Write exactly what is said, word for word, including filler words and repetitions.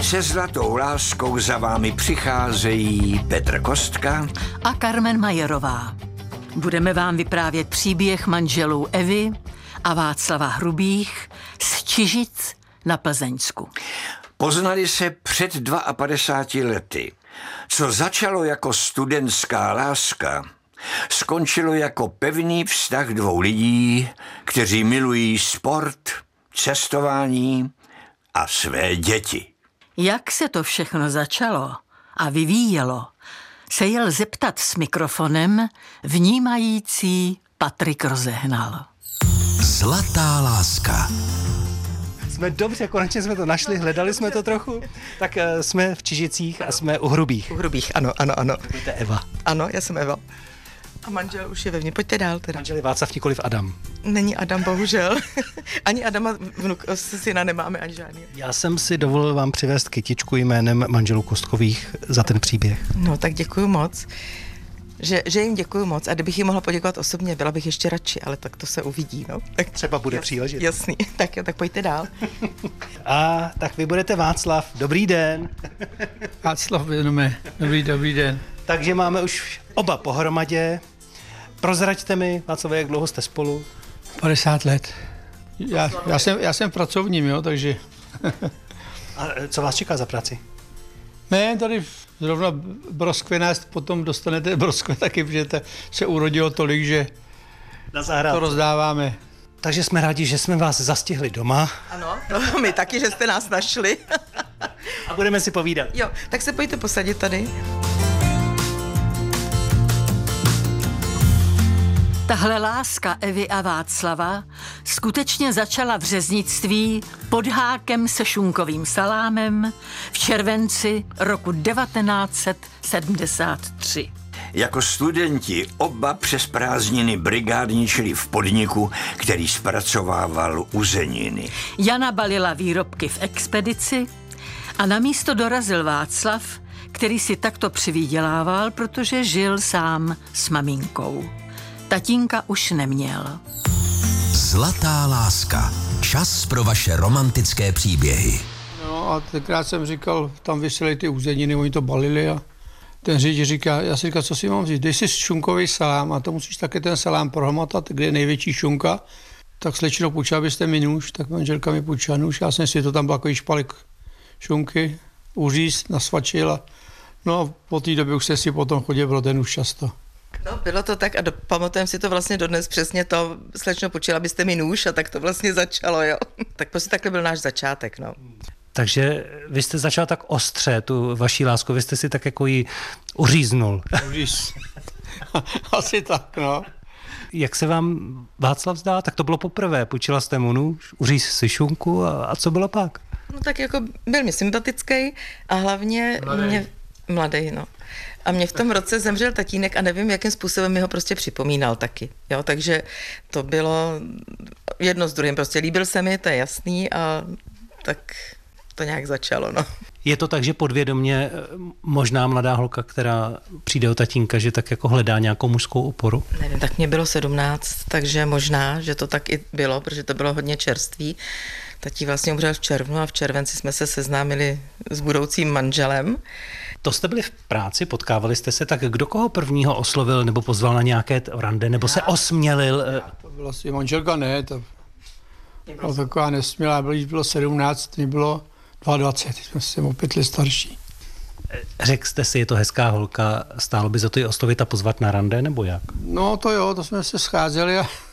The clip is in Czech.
Se zlatou láskou za vámi přicházejí Petr Kostka a Carmen Majerová. Budeme vám vyprávět příběh manželů Evy a Václava Hrubých z Čižic na Plzeňsku. Poznali se před padesátimi dvěma lety. Co začalo jako studentská láska, skončilo jako pevný vztah dvou lidí, kteří milují sport, cestování a své děti. Jak se to všechno začalo a vyvíjelo, se jel zeptat s mikrofonem vnímající Patrik Rozehnal. Zlatá láska. Jsme dobře, konečně jsme to našli, hledali jsme to trochu. Tak uh, jsme v Čižicích a jsme u Hrubých. U Hrubých, ano, ano, ano. To je Eva. Ano, já jsem Eva. A manžel už je ve mně. Pojďte dál teda. Manžel je Václav, nikoliv Adam. Není Adam, bohužel. Ani Adama, vnuk, syna nemáme, ani žádný. Já jsem si dovolil vám přivést kytičku jménem manželů Kostkových za ten příběh. No, tak děkuju moc. Že, že jim děkuju moc. A kdybych jim mohla poděkovat osobně, byla bych ještě radši, ale tak to se uvidí, no. Tak třeba bude příležitost. Jasný. Tak jo, tak pojďte dál. A tak vy budete Václav. Dobrý den. Václav, věnome. Dobrý, dobrý den. Takže máme už oba pohromadě. Prozraďte mi, Václav, jak dlouho jste spolu? padesát let. Já, já, jsem, já jsem pracovním, jo, takže... A co vás čeká za práci? Ne, tady zrovna broskve nás potom dostanete broskve taky, protože to se urodilo tolik, že Na zahrádce. To rozdáváme. Takže jsme rádi, že jsme vás zastihli doma. Ano, no, my taky, že jste nás našli. A budeme si povídat. Jo, tak se pojďte posadit tady. Tahle láska Evy a Václava skutečně začala v řeznictví pod hákem se šunkovým salámem v červenci roku devatenáct set sedmdesát tři. Jako studenti oba přes prázdniny brigádničili v podniku, který zpracovával uzeniny. Jana balila výrobky v expedici a na místo dorazil Václav, který si takto přivydělával, protože žil sám s maminkou. Tatínka už neměl. Zlatá láska. Čas pro vaše romantické příběhy. No a tenkrát jsem říkal, tam vysílej ty uzeniny, oni to balili a ten řidič říká, já si říkal, co si mám říct, dej si šunkový salám a to musíš také ten salám prohmatat, kde je největší šunka. Tak slečno, půjčila byste mi nůž, tak manželka mi půjčila nůž, já jsem si to tam byl takový špalek šunky, uřízt, nasvačil a no a po té době už se si potom chodil pro ten nůž často. No, bylo to tak a do, pamatujeme si to vlastně dodnes přesně to, slečno, počila byste mi nůž a tak to vlastně začalo, jo. Tak prostě takhle byl náš začátek, no. Takže vy jste začal tak ostře, tu vaší lásku, vy jste si tak jako ji uříznul. Uříz. Asi tak, no. Jak se vám Václav zdá, tak to bylo poprvé, půjčila jste mu nůž, uříz si šunku a, a co bylo pak? No tak jako byl mi sympatický a hlavně Mladý. mě, mladý, no. A mě v tom roce zemřel tatínek a nevím, jakým způsobem mi ho prostě připomínal taky, jo, takže to bylo jedno s druhým, prostě líbil se mi, to je jasný a tak to nějak začalo, no. Je to tak, že podvědomě možná mladá holka, která přijde o tatínka, že tak jako hledá nějakou mužskou oporu? Nevím, tak mě bylo sedmnáct, takže možná, že to tak i bylo, protože to bylo hodně čerství. Tatí vlastně umřel v červnu a v červenci jsme se seznámili s budoucím manželem. To jste byli v práci, potkávali jste se, tak kdo koho prvního oslovil nebo pozval na nějaké rande, nebo se osmělil? To byla asi manželka, ne, to byla taková nesmělá, bylo, bylo sedmnáct, mě bylo dvacet dva, jsme se o pět let starší. Řekl jste si, je to hezká holka, stálo by za to ji oslovit a pozvat na rande, nebo jak? No to jo, to jsme se scházeli a